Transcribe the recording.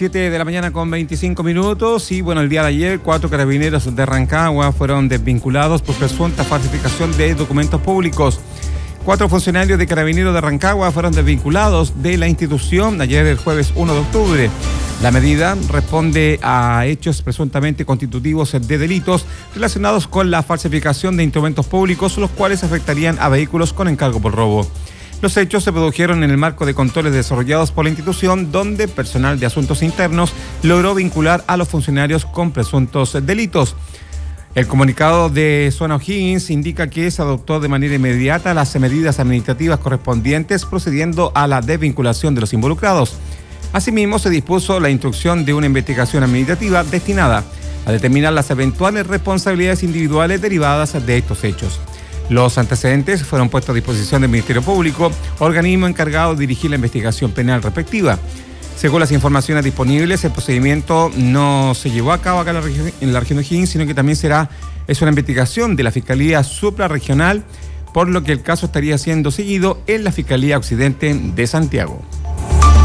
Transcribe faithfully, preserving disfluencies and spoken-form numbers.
siete de la mañana con veinticinco minutos y bueno, el día de ayer cuatro carabineros de Rancagua fueron desvinculados por presunta falsificación de documentos públicos. Cuatro funcionarios de Carabineros de Rancagua fueron desvinculados de la institución ayer el jueves uno de octubre. La medida responde a hechos presuntamente constitutivos de delitos relacionados con la falsificación de instrumentos públicos, los cuales afectarían a vehículos con encargo por robo. Los hechos se produjeron en el marco de controles desarrollados por la institución, donde personal de asuntos internos logró vincular a los funcionarios con presuntos delitos. El comunicado de Zona O'Higgins indica que se adoptó de manera inmediata las medidas administrativas correspondientes, procediendo a la desvinculación de los involucrados. Asimismo, se dispuso la instrucción de una investigación administrativa destinada a determinar las eventuales responsabilidades individuales derivadas de estos hechos. Los antecedentes fueron puestos a disposición del Ministerio Público, organismo encargado de dirigir la investigación penal respectiva. Según las informaciones disponibles, el procedimiento no se llevó a cabo acá en la región, en la región de O'Higgins, sino que también será es una investigación de la Fiscalía Suprarregional, por lo que el caso estaría siendo seguido en la Fiscalía Occidente de Santiago.